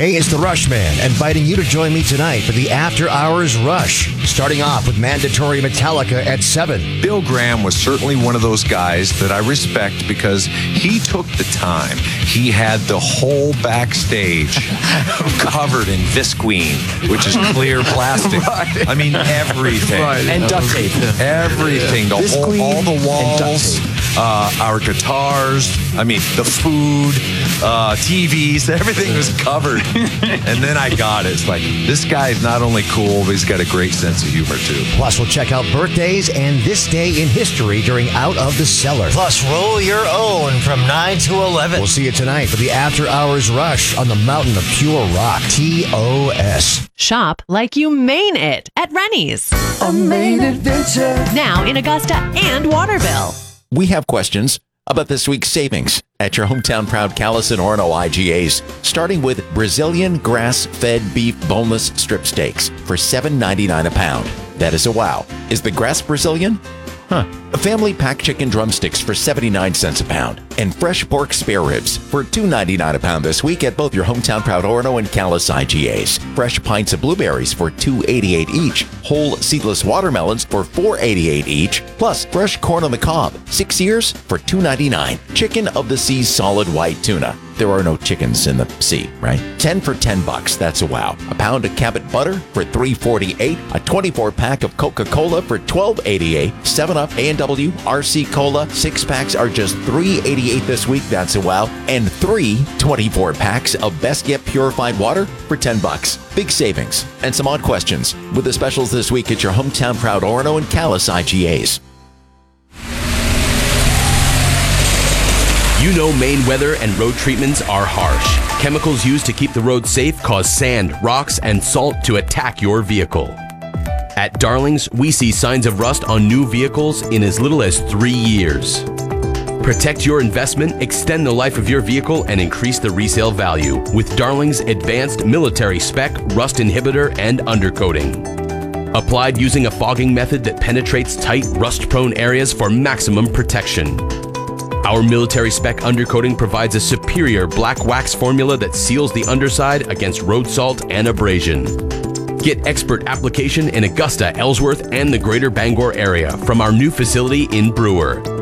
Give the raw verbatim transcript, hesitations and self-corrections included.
Hey, it's the Rush Man, inviting you to join me tonight for the After Hours Rush. Starting off with mandatory Metallica at seven. Bill Graham was certainly one of those guys that I respect because he took the time. He had the whole backstage covered in Visqueen, which is clear plastic. Right. I mean, everything. Right. And duct tape. Everything. The whole, all the walls, uh, our guitars, I mean, the food, uh, T Vs, everything was covered. And then I got it. It's like, this guy's not only cool, but he's got a great sense of humor, too. Plus, we'll check out birthdays and this day in history during Out of the Cellar. Plus, roll your own from nine to eleven. We'll see you tonight for the After Hours Rush on the Mountain of Pure Rock, T O S. Shop like you mean it at Rennie's. A main adventure. Now in Augusta and Waterville. We have questions about this week's savings at your hometown proud Calais and Orono I G As, starting with Brazilian grass-fed beef boneless strip steaks for seven ninety-nine a pound. That is a wow. Is the grass Brazilian? Huh. Family pack chicken drumsticks for seventy-nine cents a pound. And fresh pork spare ribs for two ninety-nine a pound this week at both your hometown proud Orono and Calais I G As. Fresh pints of blueberries for two eighty-eight each. Whole seedless watermelons for four eighty-eight each. Plus fresh corn on the cob, six ears for two ninety-nine. Chicken of the sea solid white tuna. There are no chickens in the sea, right? ten for ten bucks. That's a wow. A pound of Cabot butter for three forty-eight. A twenty-four pack of Coca-Cola for twelve eighty-eight. seven up, A and W, R C Cola, six packs are just three eighty-eight this week. That's a wow. And three twenty-four packs of Best Yet purified water for ten bucks. Big savings and some odd questions with the specials this week at your hometown proud Orono and Calais I G As. You know Maine weather and road treatments are harsh. Chemicals used to keep the road safe cause sand, rocks, and salt to attack your vehicle. At Darling's, we see signs of rust on new vehicles in as little as three years. Protect your investment, extend the life of your vehicle, and increase the resale value with Darling's advanced military spec rust inhibitor and undercoating. Applied using a fogging method that penetrates tight, rust-prone areas for maximum protection. Our military spec undercoating provides a superior black wax formula that seals the underside against road salt and abrasion. Get expert application in Augusta, Ellsworth, and the greater Bangor area from our new facility in Brewer.